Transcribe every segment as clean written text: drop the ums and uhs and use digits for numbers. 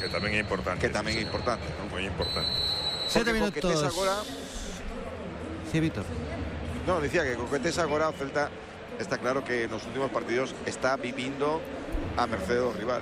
que tamén é importante. Que tamén é importante, non? Moi importante. 7 minutos. Que tes agora... Sí, Víctor. No, dicía que con que tes agora o Celta está claro que nos últimos partidos está vivindo a merced do rival.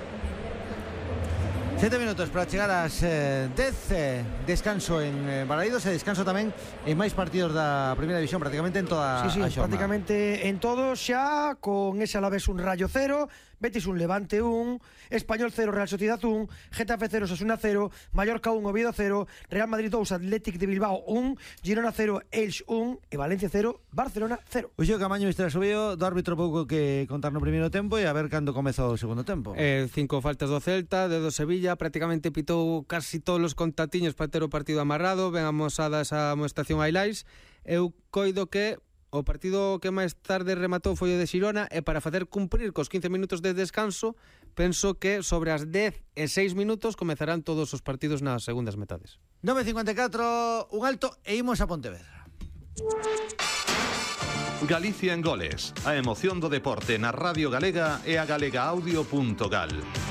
7 minutos para chegar ás 10, descanso en Balaidos e descanso tamén en máis partidos da Primeira División, prácticamente en toda a xornada. Prácticamente en todos xa, con ese Alavés un Rayo 0, Betis un Levante 1, Español 0, Real Sociedad 1, Getafe 0, Osasuna 0, Mallorca 1, Oviedo 0, Real Madrid 2, Athletic de Bilbao 1, Girona 0, Elx 1 e Valencia 0, Barcelona 0. O xo Camaño Mister Asubio, do árbitro pouco que contar no primeiro tempo e a ver cando comeza o segundo tempo. 5 faltas do Celta, de do Sevilla, prácticamente pitou casi todos os contatiños para ter o partido amarrado, ben amosada esa amoestación highlights. Eu coido que o partido que máis tarde rematou foi o de Xirona e para facer cumprir cos 15 minutos de descanso, penso que sobre as 10 e 6 minutos comezarán todos os partidos nas segundas metades. 9:54, un alto e imos a Pontevedra. Galicia en goles, a emoción do deporte na Radio Galega e a galegaaudio.gal.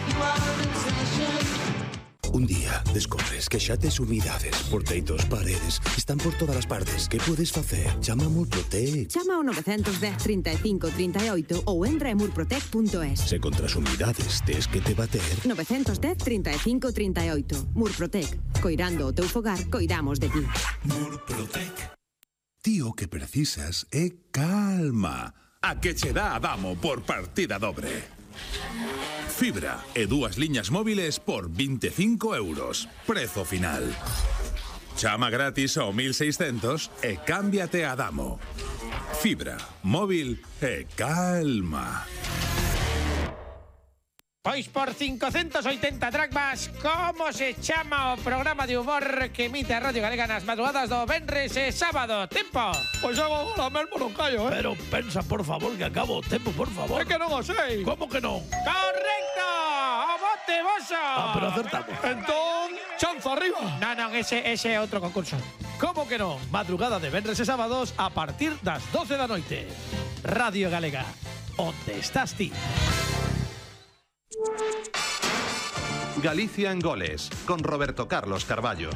Un día descobres que xa tes humidades por teitos, paredes, están por todas as partes. Que podes facer? Chama a Murprotec. Chama ao 910 35 38 ou entra en murprotec.es. Se contra as humidades tes que te bater. 910 35 38. Murprotec. Coirando o teu fogar, coidamos de ti. Murprotec. Ti o que precisas é calma. A que che dá a Damo por partida dobre. Fibra e 2 liñas móviles por 25 euros. Prezo final. Chama gratis ao 1600 e cámbiate a Damo. Fibra, móvil e calma. Pois por 580 dracmas, como se chama o programa de humor que emite a Radio Galega nas madrugadas do venres e sábado? Tempo! Pois eu agora mesmo non callo, Pero pensa, por favor, que acabo o tempo, por favor. É que non o sei. Como que non? Correcto! O bote voso! Pero acertamos. Entón, chanza arriba. Non, ese é outro concurso. Como que non? Madrugada de venres e sábados a partir das 12 da noite. Radio Galega, onde estás ti? Galicia en goles, con Roberto Carlos Carballo.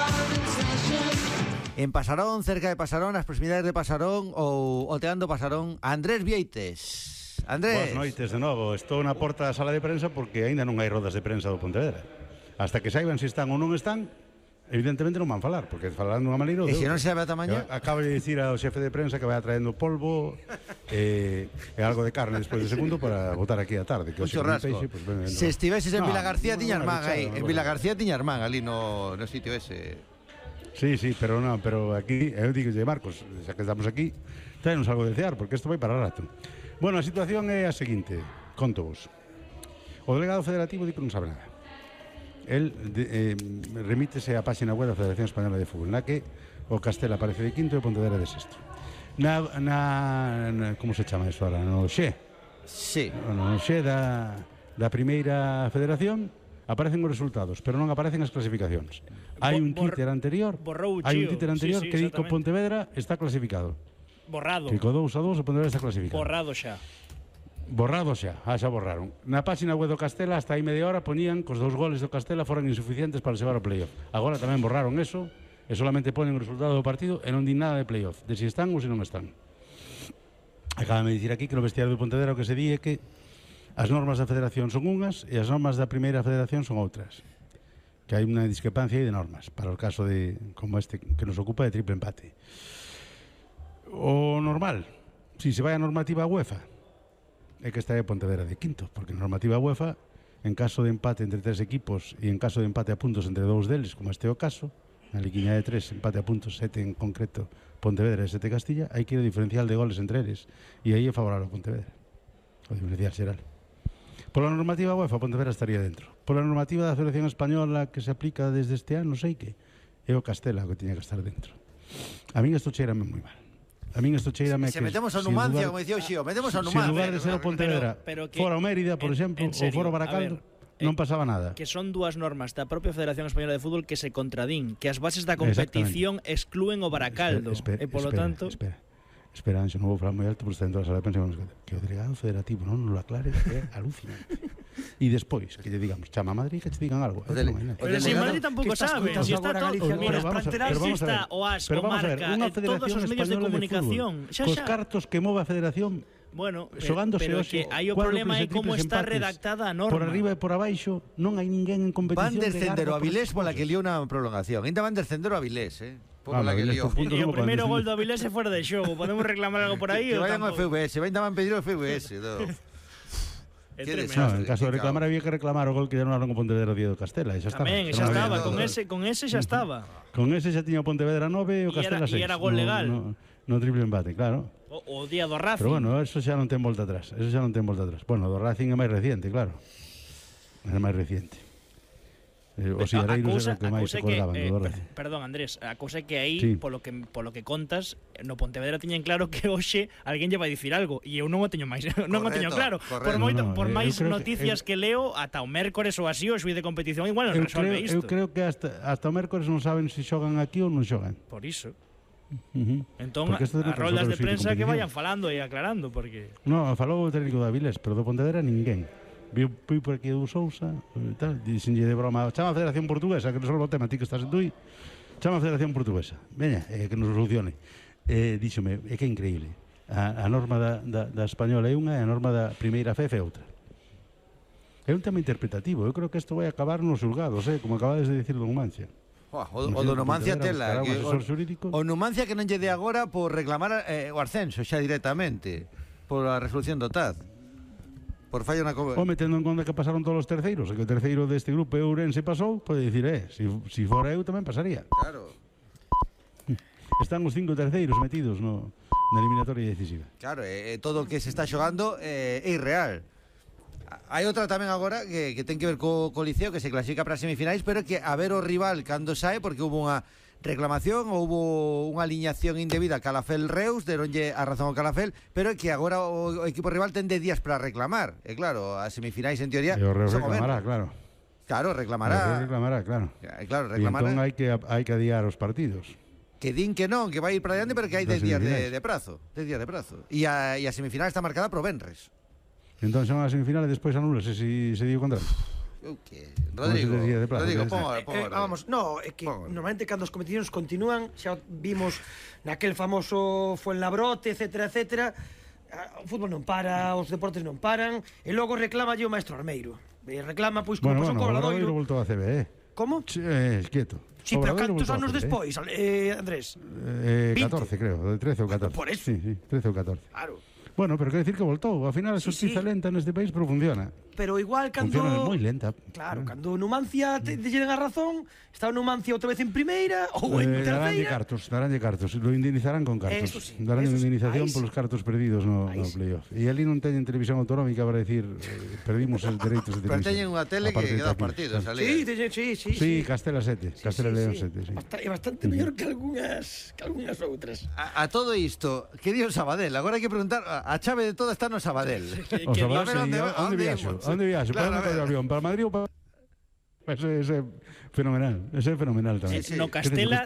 En Pasarón, cerca de Pasarón, as proximidades de Pasarón ou oteando Pasarón, Andrés Vieites. Andrés. Boas noites de novo. Estou na porta da sala de prensa porque aínda non hai rodas de prensa do Pontevedra. Hasta que saiban se están ou non están, evidentemente non van falar, porque falarán dunha maneira ou de outra. E se non sabe a tamaño? Acaba de dicir ao xefe de prensa que vai traendo polvo e algo de carne despois do segundo para botar aquí a tarde. Que un churrasco. Se estiveses en Vila García tiña irmán aí. En Vila García tiña irmán ali no sitio ese. Sí, pero aquí, eu digo, Marcos, xa que estamos aquí, traenos algo de cear, porque isto vai para rato. Bueno, a situación é a seguinte, conto vos. O delegado federativo di que non sabe nada. El remítese á página web da Federación Española de Fútbol, na que o Castela aparece de quinto e o Pontevedra de sexto. Como se chama iso ahora? No xe. Sí. No xe da primeira federación aparecen os resultados, pero non aparecen as clasificacións. Hai un títer anterior que di que o Pontevedra está clasificado. Borrado. Que co 2-2 o Pontevedra está clasificado. Borrado xa, borraron. Na página web do Castela hasta aí media hora ponían que os 2 goles do Castela foran insuficientes para levar o playoff. Agora tamén borraron eso e solamente ponen o resultado do partido e non din nada de playoff, de se están ou se non están. Acabame de dicir aquí que no vestiario do Pontevedra o que se di é que as normas da Federación son unhas e as normas da Primeira Federación son outras. Que hai unha discrepancia aí de normas para o caso de como este que nos ocupa de triple empate. O normal, si se vai a normativa UEFA, é que está de Pontevedra de quinto, porque a normativa UEFA, en caso de empate entre 3 equipos e en caso de empate a puntos entre 2 deles, como este é o caso, na liquiña de 3, empate a puntos, 7 en concreto Pontevedra e 7 Castilla, hai que ir o diferencial de goles entre eles, e aí é favorable a Pontevedra, o diferencial xeral. Pola normativa UEFA, Pontevedra estaría dentro. Pola normativa da Federación Española que se aplica desde este ano, sei que é o Castela que tiña que estar dentro. A min isto cheirame moi mal. Se metemos a Numancia, como dicía o Xío, metemos a Numancia. Se en lugar de ser o Pontevedra fora o Mérida, por exemplo, ou fora o Baracaldo, non pasaba nada. Que son 2 normas da propia Federación Española de Fútbol que se contradín, que as bases da competición exclúen o Baracaldo. E polo tanto... Espera, Anxo, non vou falar moi alto porque está dentro da sala de pensa que o delegado federativo non lo aclare, é alucinante. E despois, que lle digamos, chama a Madrid, que che digan algo. Pero si Madrid tampouco sabe, si está todo, está o AS, o Marca, todos os medios de comunicación. Cos cartos que move a Federación. Bueno, pero que aí o problema é como está redactada a norma. Por arriba e por abaixo non hai ninguén en competición. Van descender o Avilés pola que liou na prolongación. Ainda van descender o Avilés, Pola que liou. E o primeiro gol do Avilés é fora de xogo. Podemos reclamar algo por aí? Que vayan ao FVS, ainda van pedir o FVS. En caso de reclamar había que reclamar o gol que non con Pontevedra Día do Castela. Tamén, xa estaba, con ese xa estaba. Con ese xa tiña o Pontevedra 9 e o Castela 6. E era gol legal. No triple empate, claro. O día do Racing. Pero bueno, eso xa non ten volta atrás. Bueno, do Racing é máis reciente, claro. É máis reciente. Os Ireiros era o que máis se colgaban do Racing. Perdón, Andrés, a cousa é que aí, polo que contas, no Pontevedra tiñen claro que hoxe alguén lle vai dicir algo e eu non o teño máis, non o teño claro. Por máis noticias que leo, ata o mércores ou así, o xuiz de competición igual non resolve isto. Eu creo que hasta o mércores non saben se xogan aquí ou non xogan. Por iso. Entón, as roldas de prensa que vayan falando e aclarando, porque... No, falou o técnico de Avilés, pero do Pontevedra ninguén. Viu por aquí do Sousa, tal, dixenlle de broma, chama a Federación Portuguesa, que resolva o tema, ti que estás en Tui, chama a Federación Portuguesa, veña, que nos solucione. Díxome, é que é increíble, a norma da española é unha e a norma da primeira FEF é outra. É un tema interpretativo, eu creo que isto vai acabar nos xulgados, como acabades de dicir do Numancia. O do Numancia tela, o Numancia que non lle de agora por reclamar o ascenso xa directamente, por a resolución do TAD. Por fallo na O metendo en conta que pasaron todos os terceiros, e que o terceiro deste grupo Ourense pasou, pode dicir, si fora eu tamén pasaría. Claro. Están os 5 terceiros metidos na eliminatoria decisiva. Claro, todo o que se está xogando é irreal. Hai outra tamén agora que ten que ver co Liceo, que se clasifica para semifinais, pero que a ver o rival cando sae, porque hubo unha reclamación, houbo unha aliñación indebida a Calafel-Reus, deronlle a razón ao Calafel, pero que agora o equipo rival ten 10 días para reclamar. E claro, as semifinais en teoría e o Reus reclamará, claro. Claro, reclamará. O Reus reclamará, claro. Claro, reclamará. E entón hai que adiar os partidos. Que din que non, que vai ir para adiante, pero que hai 10 días de prazo. 10 días de prazo. E a semifinal está marcada pro Venres. Entón son as semifinales e despois anulas se di o contrario. Rodrigo, vamos, é que normalmente cando as competicións continúan, xa vimos naquel famoso Fuenlabrote, etcétera, o fútbol non para, os deportes non paran, e logo reclama o maestro Armeiro. Reclama, pois, como pasou co Obradoiro. O voltou a CB, Como? Quieto. Sí, pero cantos anos despois, Andrés? 14, creo, 13 ou 14. Por eso. Sí, 13 ou 14. Claro. Bueno, pero quer decir que voltou. Ao final a xustiza lenta neste país, pero funciona. Pero igual cando... Funciona moi lenta. Claro, cando Numancia te llegan a razón, está Numancia outra vez en primeira ou en terceira... Daranlle cartos. Lo indemnizarán con cartos. Daranlle indemnización polos cartos perdidos no playoff. E ali non teñen televisión autonómica para decir perdimos os dereitos de televisión. Pero teñen unha tele que dá partidos ali. Sí, Castela 7. Castela León 7, sí. É bastante mellor que algunhas outras. A todo isto, que di o Sabadell? Agora hai que preguntar, a chave de todo está no Sabadell. O Sabadell, onde viaxo? Onde viaxo? Para onde colle avión? Para Madrid ou para... Ese é fenomenal. Ese é fenomenal tamén. No Castela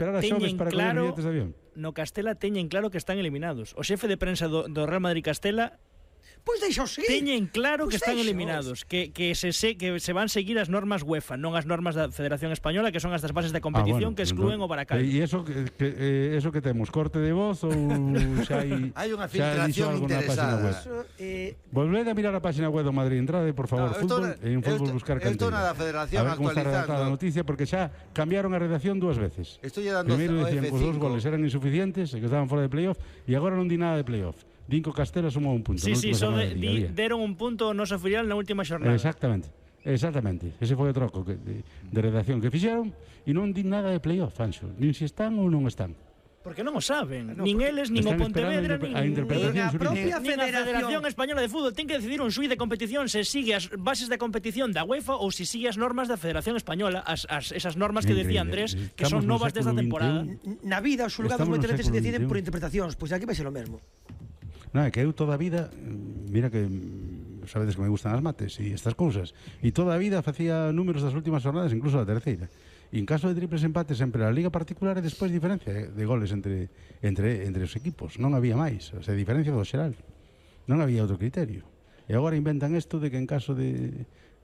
teñen claro que están eliminados. O xefe de prensa do Real Madrid Castela Pois deixo sí. Teñen claro que están eliminados, que se van seguir as normas UEFA, non as normas da Federación Española, que son as das bases de competición que excluen o Baracaldo. E eso que temos corte de voz ou xa hai unha filtración interesada. Volvede a mirar a página web do Madrid, entrade, por favor, fútbol e en fútbol buscar canteira. Estou na da Federación actualizando. A ver como está redactada a noticia, porque xa cambiaron a redacción 2 veces. Primeiro dicían que os 2 goles eran insuficientes e que estaban fora de playoff, e agora non di nada de playoff. Dinco Castela sumou un punto. Sí, deron un punto no noso filial na última xornada. Exactamente. Ese foi o troco de redacción que fixeron e non di nada de playoff, Anxo. Nin se están ou non están. Porque non o saben. Nin eles, nin o Pontevedra, nin a propia Federación Española de Fútbol. Ten que decidir un xuiz de competición se sigue as bases de competición da UEFA ou se sigue as normas da Federación Española, esas normas que decía Andrés, que son novas desde a temporada. Na vida os xulgados moitas veces deciden por interpretacións, pois aquí vai ser o mesmo. Non, é que eu toda a vida, mira que sabedes que me gustan as mates e estas cousas, e toda a vida facía números das últimas jornadas, incluso da terceira. E en caso de triples empates sempre a liga particular e despois diferencia de goles entre os equipos. Non había máis, o sea, diferencia do xeral. Non había outro criterio. E agora inventan isto de que en caso de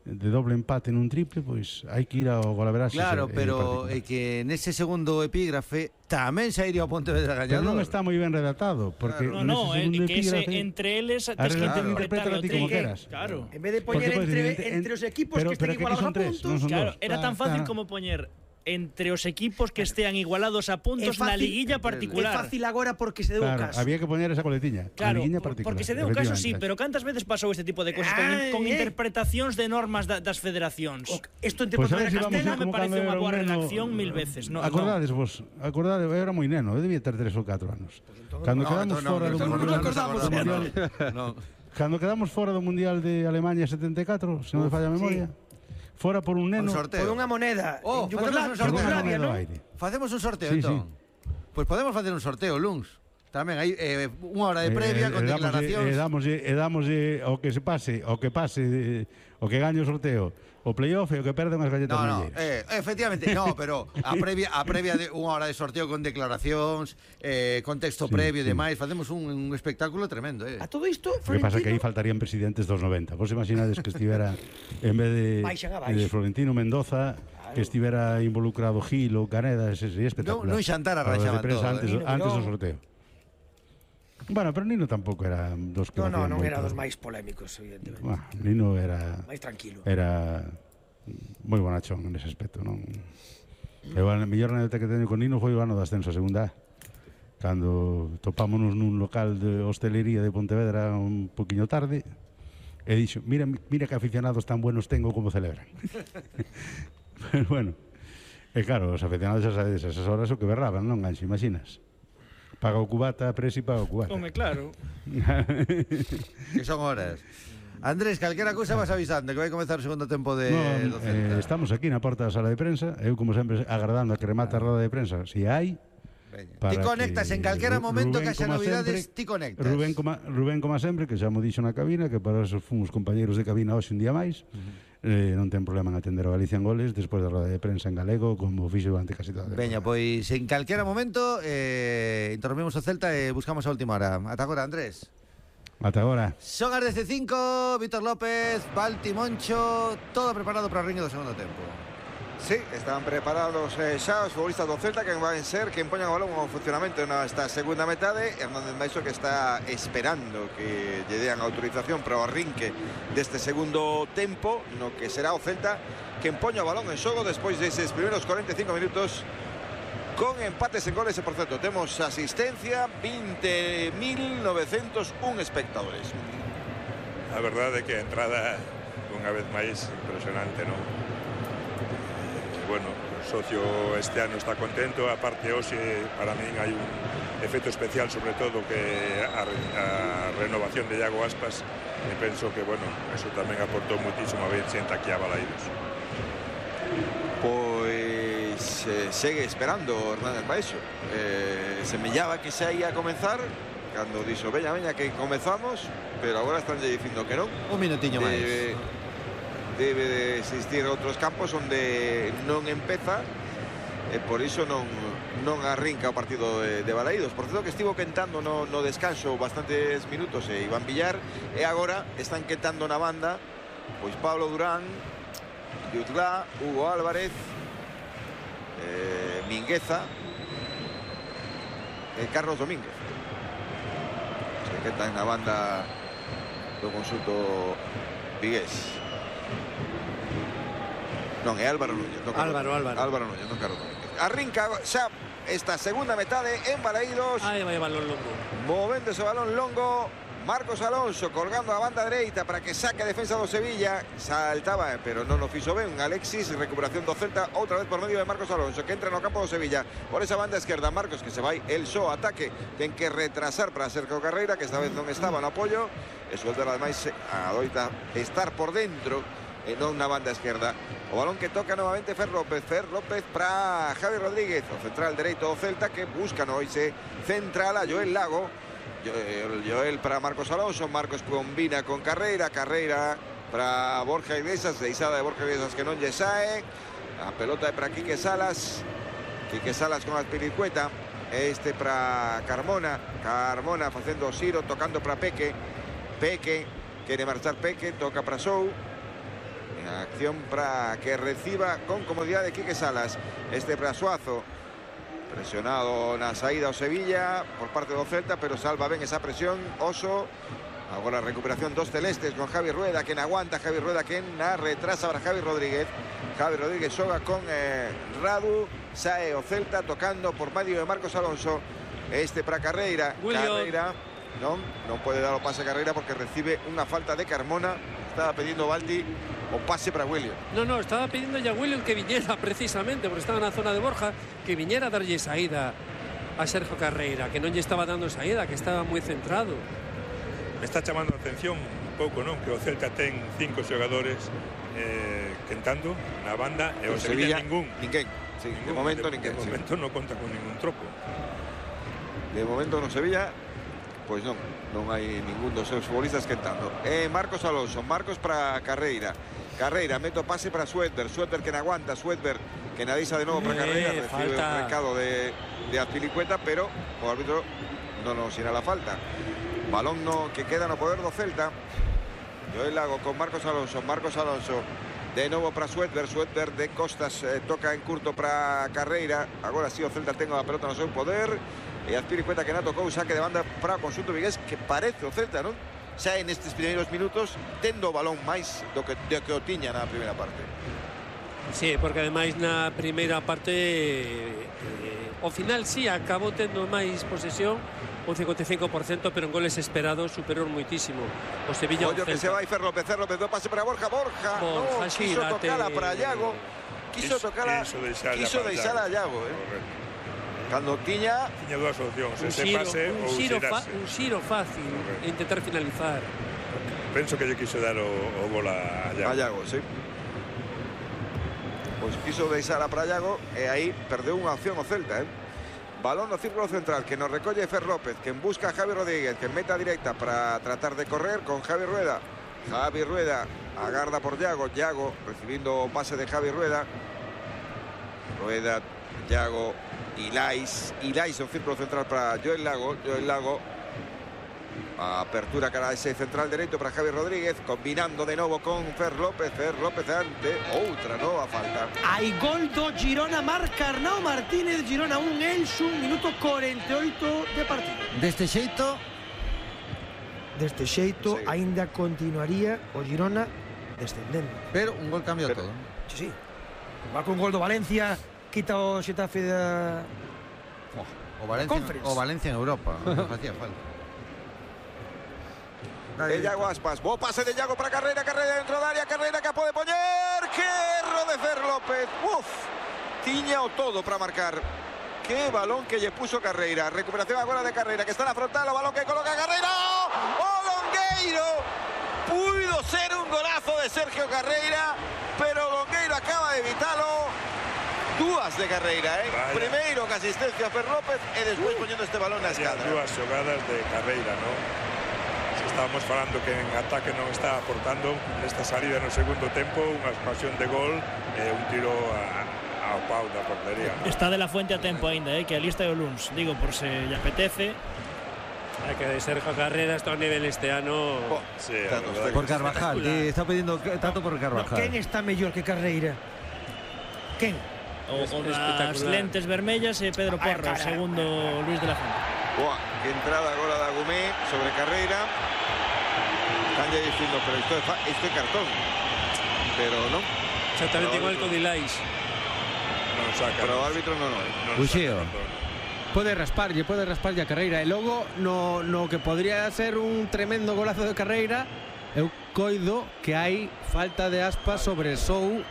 de doble empate nun triple, pois hai que ir ao golaveraxe. Claro, pero é que nese segundo epígrafe tamén se iría ao Pontevedra gañador. Pero non está moi ben redactado, porque no, que entre eles tens que interpretarlo como queras. Claro. En vez de poñer entre os equipos que estén igualados a puntos, claro, era tan fácil como poñer entre os equipos que estean igualados a puntos na liguilla particular. É fácil agora porque se deu o caso. Había que poñer esa coletiña, claro, liguilla particular. Porque se deu o caso, sí, pero cantas veces pasou este tipo de cosas con interpretacións de normas das federacións? Isto en tempos de Castela me parece unha boa redacción 1000 veces. Acordades vos, eu era moi neno, eu debía ter 3 ou 4 anos. Cando quedamos fora do Mundial, cando quedamos fora do Mundial de Alemanha 74, se non me falla a memoria, fora por un neno, por unha moneda. Facemos un sorteo, entón. Pois podemos facer un sorteo, Luns. Tamén hai unha hora de previa con declaracións. E damoslle o que se pase, o que gañe o sorteo, o playoff e o que perde unhas galletas milleiras. Efectivamente, no, pero a previa de unha hora de sorteo con declaracións, contexto previo e demais, facemos un espectáculo tremendo. A todo isto, Florentino... O que pasa que aí faltarían presidentes dos 90. Vos imaginades que estivera, en vez de Florentino Mendoza, que estivera involucrado Gil ou Caneda, sería espectacular. Non xantar a raixaban todo. Antes do sorteo. Bueno, pero Nino tampouco era dos que... Non era dos máis polémicos, evidentemente. Nino era... máis tranquilo. Era moi bonachón nese aspecto, non? A mellor anécdota que teño con Nino foi o ano do ascenso a segunda A. Cando topámonos nun local de hostelería de Pontevedra un poquinho tarde, e dixo, mira que aficionados tan buenos tengo como celebran. Pero bueno, e claro, os aficionados esas horas o que berraban, non, Anxo, imaginas? Paga o cubata, a presa e paga o cubata. Home, claro. Que son horas. Andrés, calquera cousa vas avisando que vai comezar o segundo tempo do Celta. Estamos aquí na porta da sala de prensa. Eu, como sempre, agardando a que remate a roda de prensa. Si hai... Ti conectas en calquera momento que haxa novidades, ti conectas. Rubén, como sempre, que xa mo dixo na cabina, que para eso fomos compañeros de cabina hoxe un día máis. Non ten problema en atender a Galicia en goles despois da roda de prensa en galego, como fixo ante casi toda. Veña, pois en calquera momento interrompemos o Celta e buscamos a última hora. Ata agora, Andrés. Ata agora. Son as 15, Víctor López, Balti Moncho, todo preparado para o ringue do segundo tempo. Sí, están preparados xa os futbolistas do Celta que van ser quen poñan o balón ao funcionamento nesta segunda metade. Hernández Maiso que está esperando que lle dean autorización para o arrinque deste segundo tempo, no que será o Celta quen poña o balón en xogo despois deses primeros 45 minutos con empates en goles. E por certo, temos asistencia 20.901 espectadores. A verdade é que a entrada unha vez máis impresionante, non? Bueno, o socio este ano está contento, aparte hoxe para min hai un efecto especial, sobre todo que a renovación de Iago Aspas, e penso que, bueno, eso tamén aportou muitísimo a ver xente aquí a Balaídos. Pois segue esperando Hernández Maiso. Semellaba que xa ia a comenzar cando dixo, veña, que comezamos, pero agora están dicindo que non. Un minutiño máis. Debe de existir outros campos onde non empeza e por iso non arrinca o partido de Balaídos. Por certo que estivo quentando no descanso bastantes minutos Iván Villar, e agora están quentando na banda pois Pablo Durán, Yuzlá, Hugo Álvarez, Mingueza e Carlos Domínguez. Se quentan na banda do consulto vigués. Non, é Álvaro Núñez. Álvaro Núñez, non Carlos Domínguez. Arrinca xa esta segunda metade en Balaídos. Aí vai o balón longo. Movéndose o balón longo. Marcos Alonso colgando a banda dereita para que saque a defensa do Sevilla. Saltaba, pero non o fixo ben Alexis. Recuperación do Celta outra vez por medio de Marcos Alonso, que entra no campo do Sevilla por esa banda esquerda. Marcos que se vai el só ataque. Ten que retrasar para Sergio Carreira, que esta vez non estaba no apoio. E suelta ademais adoita estar por dentro e non na banda esquerda. O balón que toca novamente Fer López para Javi Rodríguez, o central dereito do Celta, que busca no ese central a Joel Lago. Joel para Marcos Alonso, Marcos combina con Carreira para Borja Iglesias, deisada de Borja Iglesias que non lle sae. A pelota é para Quique Salas con a Piricueta. Este para Carmona facendo o xiro, tocando para Peque, quere marchar Peque, toca para Sou. Acción para que reciba con comodidad de Quique Salas. Este para Suazo. Presionado na saída o Sevilla por parte do Celta, pero salva ben esa presión Oso. Agora a recuperación dos celestes con Javi Rueda, quen aguanta, Javi Rueda quen na retrasa para Javi Rodríguez. Javi Rodríguez xoga con Radu. Sae o Celta tocando por medio de Marcos Alonso. Este para Carreira. Carreira non pode dar o pase a Carreira porque recibe unha falta de Carmona. Estaba pedindo Baldi o pase para William. No, estaba pidiendo ya William que viniera precisamente, porque estaba na zona de Borja, que viniera a darlle saída a Sergio Carreira, que non lle estaba dando saída, que estaba moi centrado. Me está chamando a atención un pouco, non? Que o Celta ten 5 xogadores quentando na banda e o Sevilla ninguén. Sí, de momento ninguén. De momento non conta con ningún tropo. De momento no Sevilla, pois non hai ningún dos seus futbolistas quentando. Marcos Alonso, Marcos para Carreira. Carreira, meto pase para Suedberg. Suedberg que non aguanta, Suedberg que nadisa de novo para Carreira. Recibe un recado de Azpilicueta, pero o árbitro non nos irá la falta. Balón que queda no poder do Celta. Joel Lago con Marcos Alonso. Marcos Alonso de novo para Suedberg. Suedberg de costas toca en curto para Carreira. Agora sí o Celta ten a pelota no seu poder. E Azpilicueta que na tocou saque de banda para o conxunto vigués, que parece o Celta, non? Xa en estes primeiros minutos tendo o balón máis do que o tiña na primeira parte. Sí, porque ademais na primeira parte ao final sí acabou tendo máis posesión, un 55%, pero en goles esperados superou moitísimo o Sevilla. Ollo que se vai Fer López do pase para Borja. Borja quiso tocala para Iago. Quiso deixala a Iago, cando tiña dúas opcións, ese pase ou xirarse. Un xiro fácil, intentar finalizar. Penso que lle quiso dar o gol a Iago. A Iago, sí. Pois quiso deixala para Iago e aí perdeu unha opción o Celta, Balón no círculo central que nos recolle Fer López, que busca a Javi Rodríguez, que meta directa para tratar de correr con Javi Rueda. Javi Rueda agarda por Iago. Iago recibindo o pase de Javi Rueda. Rueda, Iago, Ilais o círculo central para Joel Lago. Joel Lago, apertura cara a ese central dereito para Javi Rodríguez, combinando de novo con Fer López. Fer López ante outra nova falta. Hai gol do Girona, marca Arnau Martínez. Girona 1, Elxu, minuto 48 de partido. Deste xeito sí. Aínda continuaría o Girona descendendo. Pero un gol cambia todo. Sí. Va con gol do Valencia, quita o Xetafe da o Valencia en Europa. Non facía falta. De Iago Aspas, bo pase de Iago para Carreira dentro da área, Carreira que pode poñer, que erro de Fer López. Tiña o todo para marcar. Que balón que lle puso Carreira. Recuperación agora de Carreira, que está na frontal, o balón que coloca Carreira. O Longueiro. Puido ser un golazo de Sergio Carreira, pero Longueiro acaba de evitalo. Dúas de Carreira, Primeiro que asistencia a Fer López e despois poñendo este balón na escadra. Dúas xogadas de Carreira, non? Estábamos falando que en ataque non está aportando esta salida no segundo tempo, unha ocasión de gol e un tiro ao pau da portería. Está de la Fuente a tempo aínda, que a lista é o luns, digo, por se lle apetece. Hai que de Sergio Carreira está a nivel este ano. Sí, por Carvajal, está pedindo tanto por Carvajal. Quen está mellor que Carreira? Quen? O das lentes vermellas e Pedro Porro, segundo Luis de la Fuente. Que entrada agora da Gumé sobre Carreira. Están dicindo, pero isto é cartón. Pero non. Exactamente igual con Ilais. Pero o árbitro non. Uxío. Pode rasparlle a Carreira. E logo, no que podría ser un tremendo golazo de Carreira, eu coido que hai falta de Aspas sobre Sou.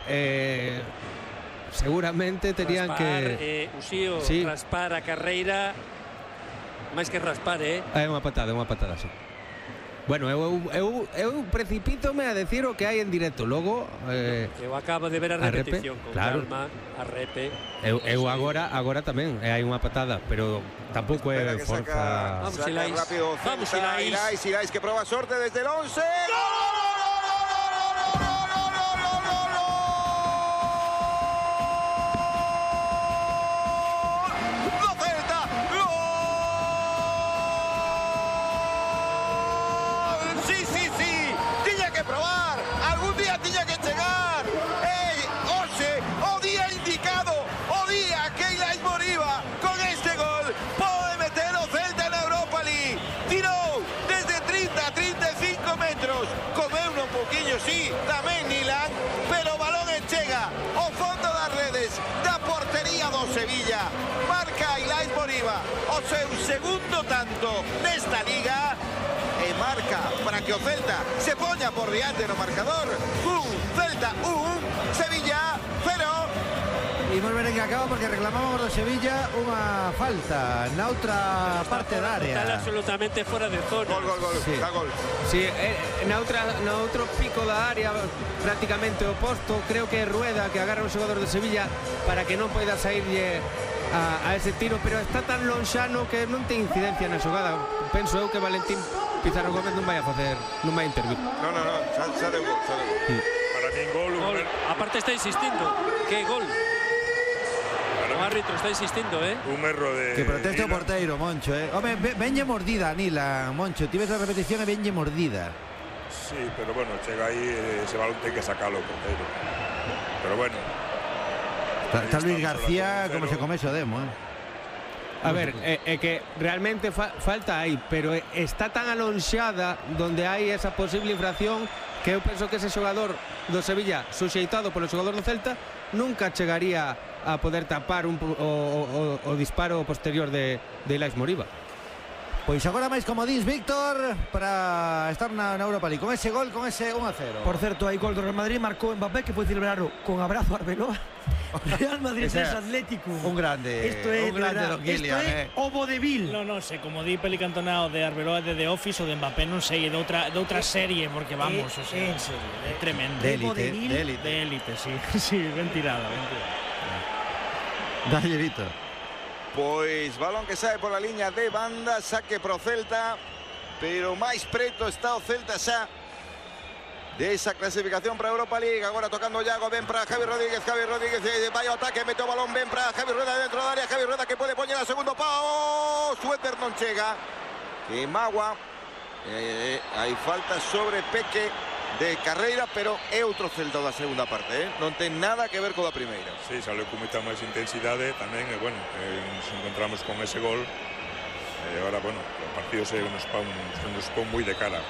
Seguramente terían que Uxío, raspar a Carreira. Máis que raspar, É unha patada, sí. Bueno, eu precipítome a decir o que hai en directo. Logo eu acabo de ver a repetición con calma, arrepe. Eu agora tamén hai unha patada, pero tampouco é forza. Vamos, Ilais que proba sorte desde el 11. ¡Gol! Tiña que probar, algún día tiña que chegar. Coutinho sí, tamén Nilan, pero o balón chega ao fondo das redes da portería do Sevilla. Marca Ilaix Moriba o seu segundo tanto nesta liga e marca para que o Celta se poña por diante no marcador. Celta 1, Sevilla 0. Imos ver en que acaba porque reclamamos do Sevilla unha falta na outra parte da área. Está absolutamente fora de zona. Gol, sí. Está gol. Sí, na outro pico da área prácticamente oposto, creo que é Rueda que agarra o xogador de Sevilla para que non poida saírlle a ese tiro, pero está tan lonxano que non ten incidencia na xogada. Penso eu que Valentín Pizarro Gómez non vai a facer, non vai a intervir. No, xa deu gol. Para min gol. Aparte está insistindo, que gol. O árbitro está insistindo, un erro de... Que proteste o porteiro, Moncho, Home, venlle mordida, Nila, Moncho. Ti ves a repetición e venlle mordida. Sí, pero bueno, chega aí, ese balón ten que sacalo o porteiro. Pero bueno. Está Luis García como se come eso demo, A ver, é que realmente falta aí, pero está tan alonxada donde hai esa posible infracción que eu penso que ese xogador do Sevilla, suxeitado polo xogador do Celta, nunca chegaría a poder tapar o disparo posterior de Ilaix Moriba. Pois agora máis como dis, Víctor, para estar na Europa League. Con ese gol, con ese 1-0. Por certo, hai gol do Real Madrid, marcou Mbappé, que foi celebrarlo con abrazo a Arbeloa. Real Madrid es Atlético. Un grande, un grande Don Kylian. Esto é o vodevil. Non sei, como di Peli Cantonao de Arbeloa de The Office ou de Mbappé, non sei, de outra serie, porque vamos, o sea, en serio, é tremendo. De élite, sí. Sí, ben tirado. Dalle, Víctor. Pois balón que sae pola liña de banda, saque pro Celta, pero máis preto está o Celta xa de esa clasificación para Europa League. Agora tocando Yago, ven para Javi Rodríguez, vai ao ataque, mete o balón, ven para Javi Rueda dentro da área, Javi Rueda que pode poñer a segundo pau, Suéter non chega, que magua, hai falta sobre Peque de Carreira, pero é outro Celta da segunda parte, non ten nada que ver co da primeira. Sí, salió con moita máis intensidade tamén, e bueno, nos encontramos con ese gol, e agora, bueno, o partido se nos pon moi de cara.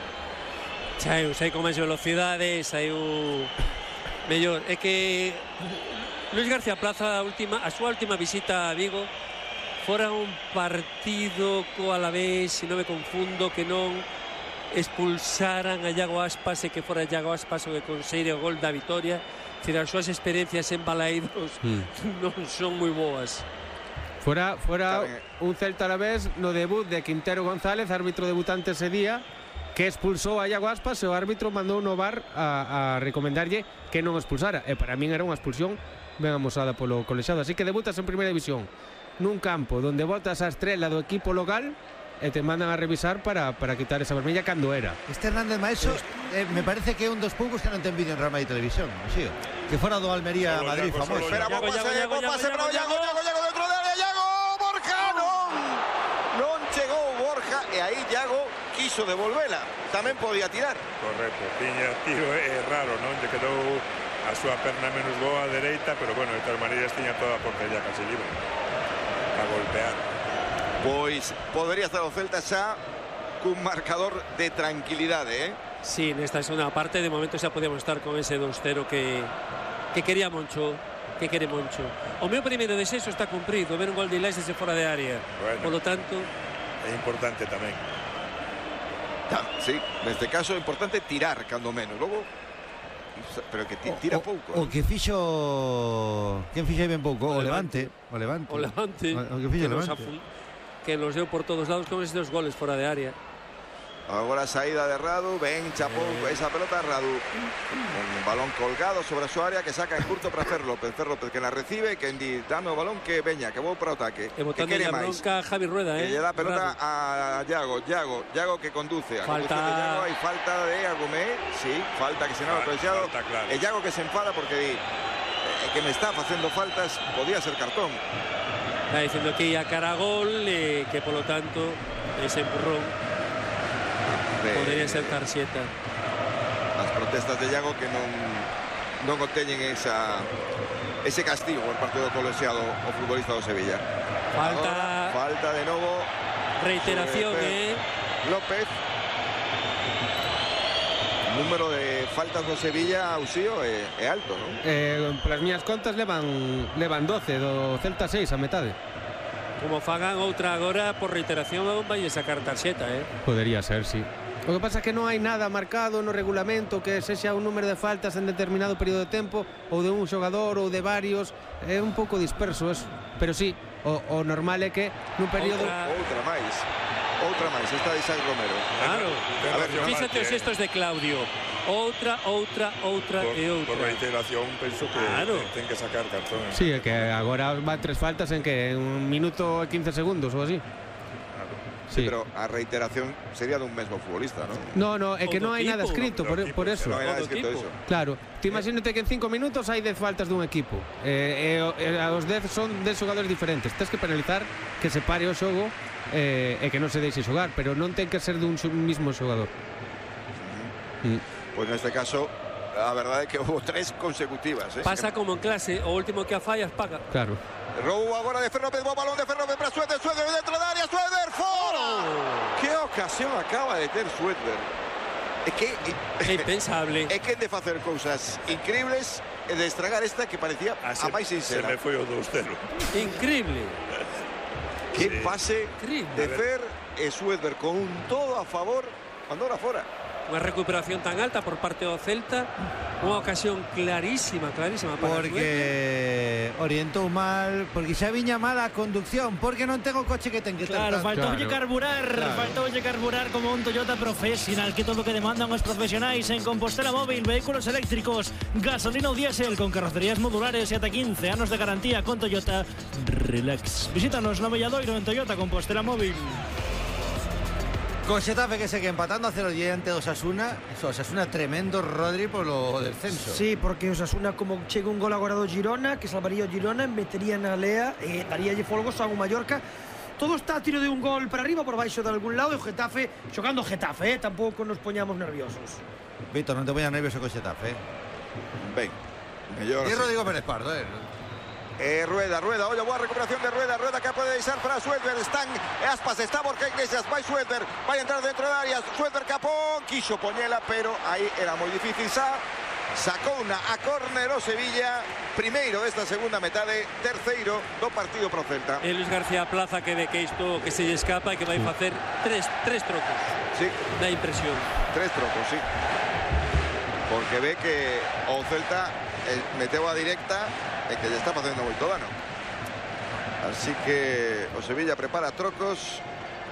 Saiu con máis velocidade, saiu mellor. É que Luis García Plaza a súa última visita a Vigo fora un partido co Alavés, se non me confundo, que non expulsaran a Iago Aspas e que fora Iago Aspas o que conseguire o gol da vitoria. As súas experiencias en Balaídos non son moi boas. Fora un Celta Alavés no debut de Quintero González, árbitro debutante ese día, que expulsou a Iago Aspas e o árbitro mandou no VAR a recomendarlle que non expulsara, e para min era unha expulsión ben amosada polo colexiado. Así que debutas en primeira división nun campo onde botas a estrela do equipo local e te mandan a revisar para quitar esa vermella cando era. Este Hernández Maeso me parece que é un dos poucos que non ten vídeo en Real Madrid Televisión, así, que fora do Almería a Madrid famoso. Espera, bo pase para o Iago dentro da área, Iago, Borja non chegou Borja, e aí Iago quiso devolvela, tamén podía tirar. Correcto, tiña tiro, é raro, non? Lle quedou a súa perna menos boa a dereita, pero bueno, de todas maneiras tiña toda a portería casi libre a golpear. Pois podería estar o Celta xa cun marcador de tranquilidade, Sí, nesta segunda parte de momento xa podíamos estar con ese 2-0 que quería Moncho, que quere Moncho. O meu primeiro desexo está cumprido, ver un gol de Ilaix desde fora de área. Bueno, por lo tanto, é importante tamén. Sí, neste caso é importante tirar cando menos, logo pero que tira pouco. O que fixo quen fixo ben pouco, o Levante. O que fixo o Levante. Que los deu por todos lados con esos dos goles fora de área. Agora saída de Radu, ben chapou esa pelota Radu. Un balón colgado sobre a súa área que saca en curto para Fer López que la recibe, que di, dame o balón que veña, que vou para o ataque. E botando a bronca Javi Rueda, que lle dá pelota a Iago que conduce. Hai falta de Agumé, sí, falta que se non apreciado. E Iago que se enfada porque di que me está facendo faltas, podía ser cartón. Está diciendo que ia cara a gol e que polo tanto ese empurrón podría ser tarxeta. As protestas de Iago que non conteñen ese castigo por parte do colexiado o futbolista do Sevilla. Falta de novo. Reiteración, López. número de faltas do Sevilla, Uxío, é alto, non? Polas miñas contas levan 12, do Celta 6 a metade. Como fagan outra agora, por reiteración vai sacar tarxeta, Podería ser, sí. O que pasa é que non hai nada marcado no regulamento que sexa un número de faltas en determinado período de tempo, ou de un xogador ou de varios. É un pouco disperso eso. Pero sí, o normal é que nun período... Outra máis, esta de Isaac Romero. Claro, a ver, fíxate os gestos de Claudio. Outra e outra. Por reiteración, penso que ten que sacar cartón. Sí, é que agora van 3 faltas en que en 1 minuto e 15 segundos ou así. Sí, pero a reiteración sería dun mesmo futbolista, non? No, é que non hai nada escrito, por eso. Non hai nada escrito eso. Claro, te imagínate que en 5 minutos hai 10 faltas dun equipo. Os 10 son 10 xogadores diferentes. Tens que penalizar que se pare o xogo e que non se deixe xogar, pero non ten que ser dun mismo xogador. Pois neste caso, a verdade é que houve 3 consecutivas. Pasa como en clase, o último que a fallas paga. Claro. Robo agora de Fernández, bo balón de Fernández para Suéter dentro da área, Suéter fora! Que ocasión acaba de ter Suéter. É que é impensable. É que de facer cousas increíbles e de estragar esta que parecía a máis sincera. Se me foi o 2-0. Increíble. Que pase de Fer e Suéter con un todo a favor cando era fora. Unha recuperación tan alta por parte do Celta, unha ocasión clarísima para porque orientou mal, porque xa viña mal a conducción, porque non ten o coche que ten que ter. Claro, faltoulle carburar como un Toyota Professional, que todo o que demandan os profesionais en Compostela Móvil, vehículos eléctricos, gasolina ou diésel, con carrocerías modulares e ata 15 anos de garantía con Toyota Relax. Visítanos no Belladoiro en Toyota Compostela Móvil. Con Xetafe que segue empatando a 0 diante do Osasuna. Osasuna tremendo, Rodri, polo descenso. Sí, porque Osasuna, como chega un gol agora do Girona, que salvaría o Girona, metería na lea e daríalle folgos a un Mallorca. Todo está a tiro de un gol para arriba, por baixo de algún lado, e o Getafe, xogando Getafe, tampouco nos poñamos nerviosos. Víctor, non te poñas nervioso con Xetafe. Ben, mellor. E Rodrigo Pérez Pardo, Rueda, oye, boa recuperación de Rueda que pode deixar para Suéter, están Aspas, está Borja Iglesias, vai Suéter, vai entrar dentro de áreas, Suéter capón, quiso poñela, pero aí era moi difícil, sacou unha a córner o Sevilla, primeiro desta segunda metade, terceiro do partido pro Celta. E Luis García Plaza que ve que isto que se lle escapa e que vai facer tres trocos. Sí. Da impresión. 3 trocos, sí. Porque ve que o Celta meteu a directa e que lle está facendo moito dano. Así que o Sevilla prepara trocos.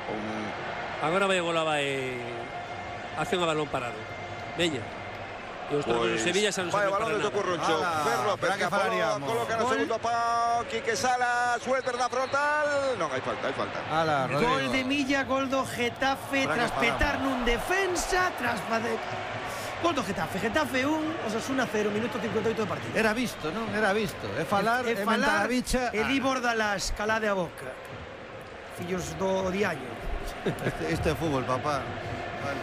Agora vai golaba e hace un balón parado. Veña. E os trocos do Sevilla xa non se balón do Curruncho. Ferro, pesca, coloca no segundo pau, Quique Sala, Suéter da frontal. Non, hai falta. Gol de Milla, gol do Getafe, tras petar nun defensa, tras gol do Getafe 1, Osasuna 0, minuto 58 de partido. Era visto, non? Era visto. É falar, a bicha. E li Bordalás, calade a boca. Fillos do diaño. Este é fútbol, papá. Vale.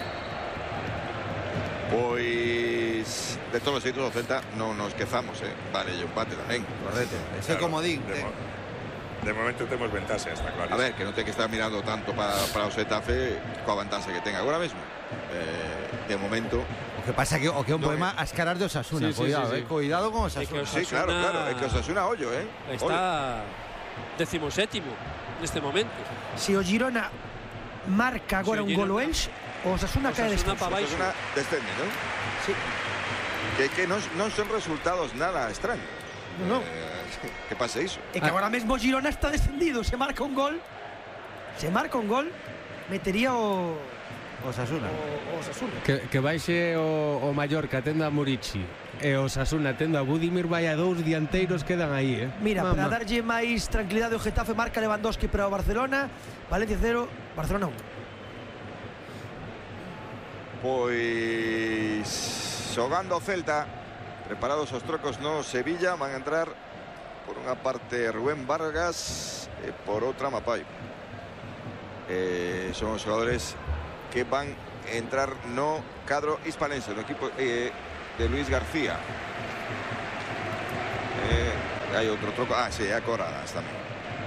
Pois de todos os xeitos do Celta non nos quezamos, vale, e empate tamén. Correcto. Ese comodín. De momento temos ventaxe, está claro. A ver, que non ten que estar mirando tanto para o Xetafe coa vantaxe que ten agora mesmo. De momento. O que pasa que o que é un poema as caras de Osasuna, cuidado con Osasuna. Sí, claro, é que Osasuna ollo, Está 17º neste momento. Se o Girona marca agora un gol o Elx, o Osasuna cae descenso. Osasuna descende, non? Sí. Que non son resultados nada extraños. Non. Que pase iso. E que agora mesmo o Girona está descendido, se marca un gol, metería o Osasuna. Que baixe o Mallorca tendo a Murici e o Osasuna tendo a Budimir, vai a 2 dianteiros quedan aí, Mira, para darlle máis tranquilidade o Getafe marca Lewandowski para o Barcelona, Valencia 0, Barcelona 1. Pois xogando o Celta, preparados os trocos no Sevilla, van a entrar por unha parte Rubén Vargas e por outra Mapai. Son os xogadores que van a entrar no cadro hispalense, no equipo de Luis García. Hai outro troco, sí, a Coradas tamén.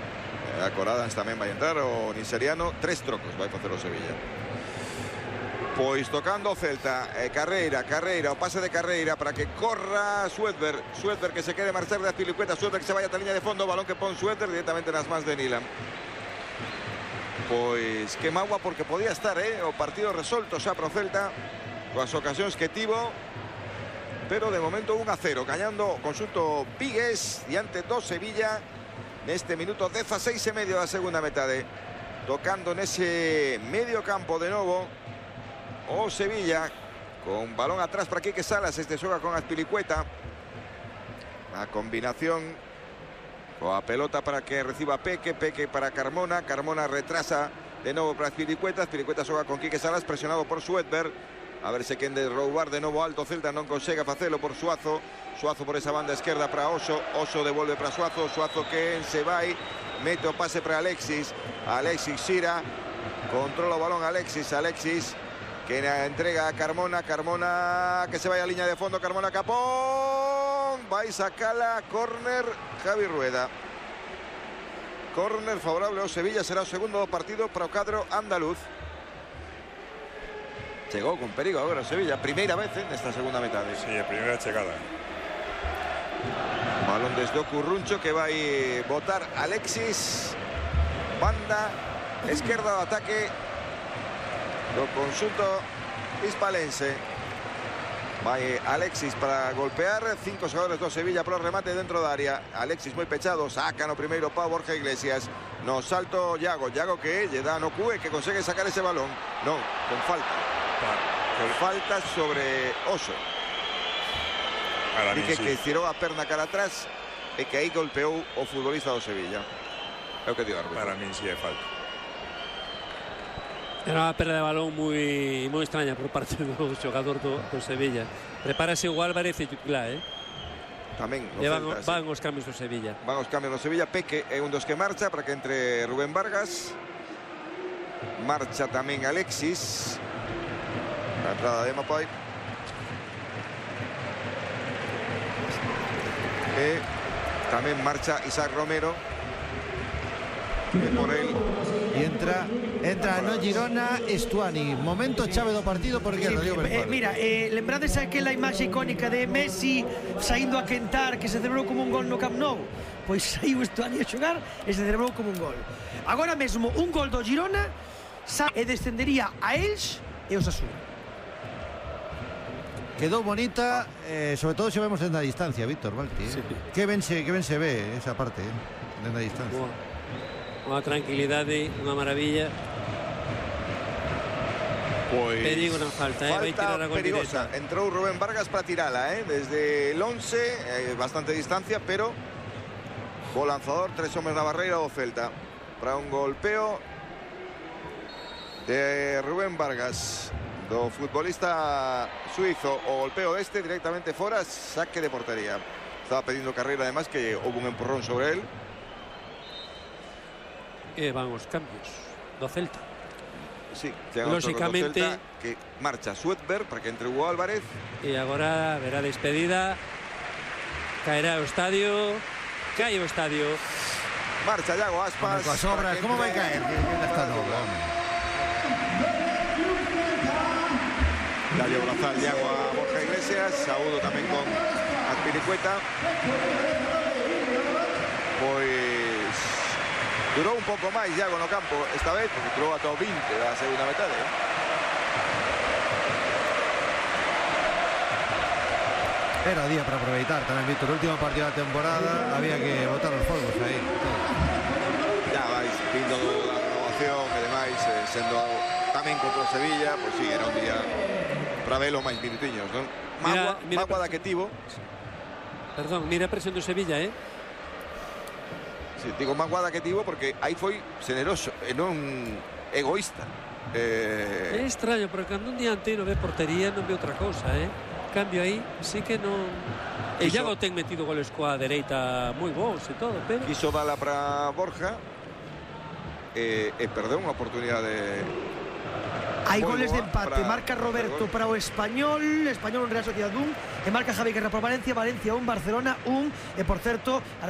A Coradas tamén vai entrar o nigeriano, 3 trocos vai facer o Sevilla. Pois tocando o Celta, Carreira, o pase de Carreira para que corra Suedberg que se quede marchar de Azpilicueta, Suedberg que se vaya a línea de fondo, balón que pon Suedberg directamente nas mans de Nilan. Pois que magua porque podía estar o partido resolto xa pro Celta coas ocasións que tivo, pero de momento 1-0 gañando o conxunto vigués diante do Sevilla neste minuto 16 e medio da segunda metade, tocando nese medio campo de novo o Sevilla con balón atrás para Quique Salas. Este xoga con Azpilicueta, a combinación coa pelota para que reciba Peque para Carmona retrasa de novo para Azpilicueta xoga con Quique Salas presionado por Suedberg, a ver se quen de roubar de novo alto Celta, non consegue facelo por Suazo por esa banda esquerda para Oso devolve para Suazo que se vai, mete o pase para Alexis xira, controla o balón Alexis que entrega a Carmona que se vai a liña de fondo, Carmona Capón, vai sacala, córner Javi Rueda, córner favorable ao Sevilla, será o segundo do partido para o cadro andaluz. Chegou con perigo agora o Sevilla, primeira vez nesta segunda metade. Sí, a primeira chegada. Balón desde o Curruncho que vai botar Alexis, banda esquerda do ataque do conxunto hispalense. Vai Alexis para golpear, 5 xogadores do Sevilla pro remate dentro da área. Alexis moi pechado, saca no primeiro pau Borja Iglesias, no salto Iago que lle dá no cue que consegue sacar ese balón, non, con falta. Falta sobre Oso. Dice que tirou a perna cara atrás e que aí golpeou o futbolista do Sevilla. É o que digo, para min si é falta. Era unha perda de balón moi extraña por parte do xogador do Sevilla. Prepárase o Álvarez e Jutglá, tamén van os cambios do Sevilla. Van os cambios do Sevilla. Peque é un dos que marcha para que entre Rubén Vargas. Marcha tamén Alexis. A entrada de Mapai. E tamén marcha Isaac Romero. Por él. E entra no Girona Estuani, momento chave do partido porque mira, lembrades aquela imaxe icónica de Messi saindo a quentar que se celebrou como un gol no Camp Nou, pois saiu Estuani a xogar e se celebrou como un gol. Agora mesmo un gol do Girona e descendería a Elx e Osasuna. Quedou bonita, sobre todo se vemos dende a distancia, Víctor Balti. Sí. Que ben se ve esa parte, dende a distancia. Unha tranquilidade, unha maravilla. Pois perigo na falta, vai tirar a gol perigosa. Entrou Rubén Vargas para tirala, desde el 11, bastante distancia, pero o lanzador, 3 homes na barreira do Celta para un golpeo de Rubén Vargas, do futbolista suizo. O golpeo directamente fora, saque de portería. Estaba pedindo Carreira, además, que houve un empurrón sobre él. E van os cambios do Celta. Sí, lógicamente Celta, que marcha Suedberg para que entre Hugo Álvarez. E agora verá despedida. Caerá o estadio. Cae o estadio. Marcha Iago Aspas. Coas obras, como vai caer? Está novo, home. Dalle o brazal de agua a Borja Iglesias. Saúdo tamén con Azpilicueta. Pois durou un pouco máis Iago no campo esta vez, porque durou ata o 20 da segunda metade. Era día para aproveitar tamén, Víctor. O último partido da temporada había que botar os fogos aí. Ya vais vindo da renovación e demais, sendo tamén contra o Sevilla, pois sí, era un día para velo máis minutiños, non? Magua da que tivo. Perdón, mira a presión do Sevilla, Sí, digo máis guada que tivo porque aí foi generoso e non egoísta. É extraño, porque cando un dianteiro ve portería non ve outra cousa, Cambio aí, sí que non... E Iago ten metido goles coa dereita moi bons e todo, pero... Quiso dala para Borja e perdeu unha oportunidade. Hai goles de empate, marca Roberto para o Español Real Sociedad 1, e marca Javi Guerra para Valencia 1, Barcelona 1, e por certo...